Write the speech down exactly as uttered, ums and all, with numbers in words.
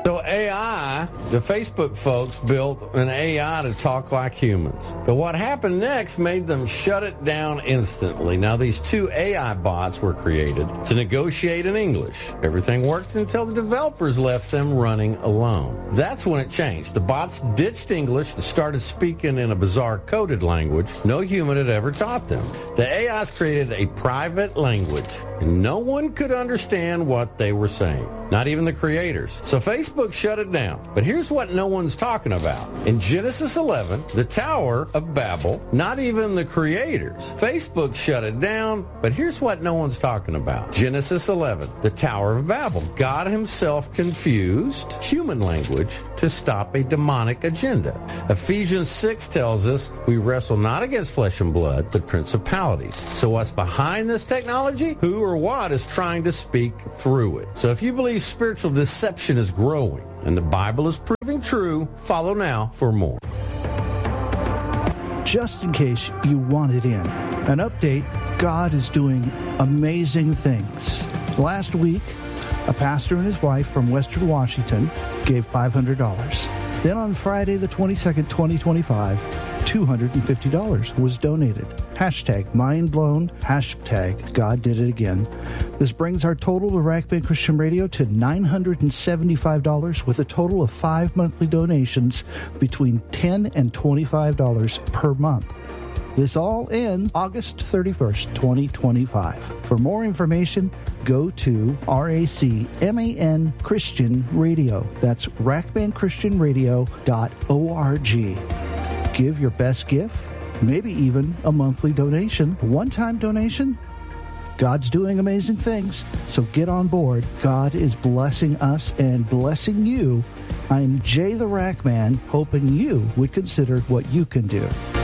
So A I, the Facebook folks built an A I to talk like humans. But what happened next made them shut it down instantly. Now, these two A I bots were created to negotiate in English. Everything worked until the developers left them running alone. That's when it changed. The bots ditched English and started speaking in a bizarre coded language no human had ever taught them. The A Is created a private language, and no one could understand what they were saying. Not even the creators. So Facebook shut it down. But here's what no one's talking about. In Genesis eleven, the Tower of Babel, not even the creators. Facebook shut it down, but here's what no one's talking about. Genesis eleven, the Tower of Babel. God himself confused human language to stop a demonic agenda. Ephesians six tells us we wrestle not against flesh and blood, but principalities. So what's behind this technology? Who or what is trying to speak through it? So if you believe spiritual deception is growing and the Bible is proving true, follow now for more. Just in case you wanted in, an update, God is doing amazing things. Last week, a pastor and his wife from Western Washington gave five hundred dollars. Then on Friday the twenty-second, twenty twenty-five, two hundred fifty dollars was donated. Hashtag mind blown, hashtag God did it again. This brings our total to Rack Band Christian Radio to nine hundred seventy-five dollars with a total of five monthly donations between ten dollars and twenty-five dollars per month. This all ends August thirty-first, twenty twenty-five. For more information, go to R A C M A N Christian Radio. That's rack band christian radio dot org. Give your best gift, maybe even a monthly donation, a one-time donation. God's doing amazing things, so get on board. God is blessing us and blessing you. I'm Jay the Rack Man, hoping you would consider what you can do.